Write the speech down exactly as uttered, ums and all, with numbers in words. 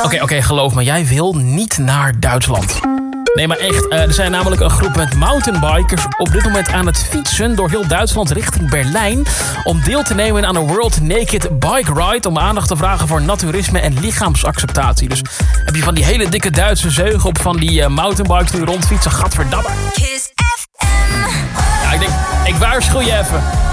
Oké, okay, oké, okay, geloof me, jij wil niet naar Duitsland. Nee, maar echt, uh, er zijn namelijk een groep met mountainbikers op dit moment aan het fietsen door heel Duitsland richting Berlijn om deel te nemen aan een World Naked Bike Ride om aandacht te vragen voor naturisme en lichaamsacceptatie. Dus heb je van die hele dikke Duitse zeugen op van die uh, mountainbikes die rondfietsen, gadverdamme. Ja, ik denk, ik waarschuw je even.